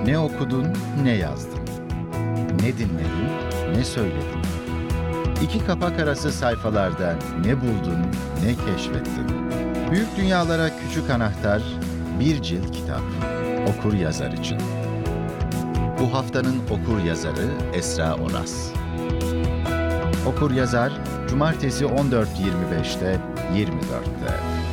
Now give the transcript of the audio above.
Ne okudun, ne yazdın. Ne dinledin, ne söyledin. İki kapak arası sayfalarda ne buldun, ne keşfettin. Büyük dünyalara küçük anahtar, bir cilt kitap. Okur yazar için. Bu haftanın okur yazarı Esra Oras. Okur yazar, Cumartesi 14.25'te, 24'te.